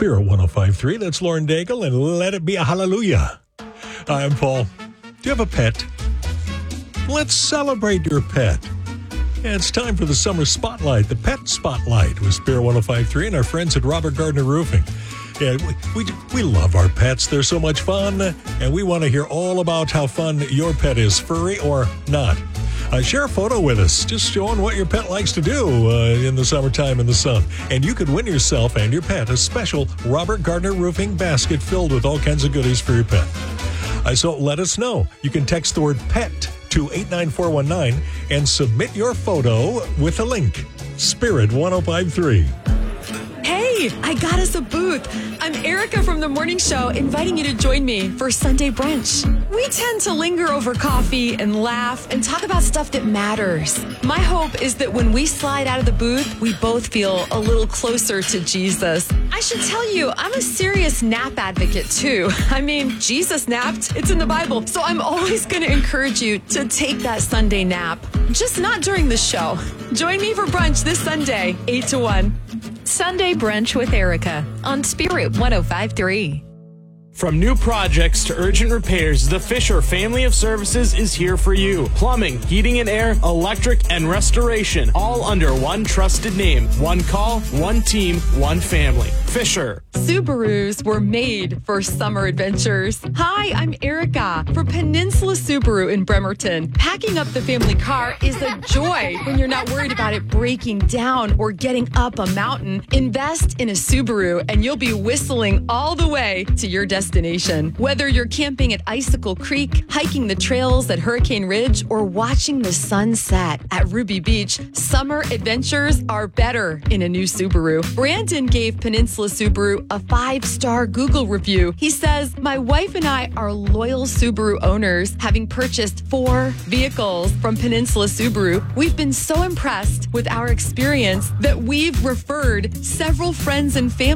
Spirit 105.3. That's Lauren Daigle, and let it be a hallelujah. I'm Paul. Do you have a pet? Let's celebrate your pet. Yeah, it's time for the summer spotlight, the pet spotlight with Spirit 105.3 and our friends at Robert Gardner Roofing. Yeah, we love our pets. They're so much fun, and we want to hear all about how fun your pet is, furry or not. Share a photo with us, just showing what your pet likes to do in the summertime in the sun. And you could win yourself and your pet a special Robert Gardner Roofing basket filled with all kinds of goodies for your pet. So let us know. You can text the word PET to 89419 and submit your photo with a link. Spirit 105.3. Hey, I got us a booth. I'm Erica from The Morning Show, inviting you to join me for Sunday brunch. We tend to linger over coffee and laugh and talk about stuff that matters. My hope is that when we slide out of the booth, we both feel a little closer to Jesus. I should tell you, I'm a serious nap advocate too. I mean, Jesus napped. It's in the Bible. So I'm always going to encourage you to take that Sunday nap. Just not during the show. Join me for brunch this Sunday, 8 to 1. Sunday Brunch with Erica on Spirit 105.3. From new projects to urgent repairs, the Fisher family of services is here for you. Plumbing, heating and air, electric, and restoration, all under one trusted name. One call, one team, one family. Fisher. Subarus were made for summer adventures. Hi, I'm Erica for Peninsula Subaru in Bremerton. Packing up the family car is a joy when you're not worried about it breaking down or getting up a mountain. Invest in a Subaru and you'll be whistling all the way to your destination. Whether you're camping at Icicle Creek, hiking the trails at Hurricane Ridge, or watching the sunset at Ruby Beach, summer adventures are better in a new Subaru. Brandon gave Peninsula Subaru a 5-star Google review. He says, "My wife and I are loyal Subaru owners, having purchased 4 vehicles from Peninsula Subaru. We've been so impressed with our experience that we've referred several friends and family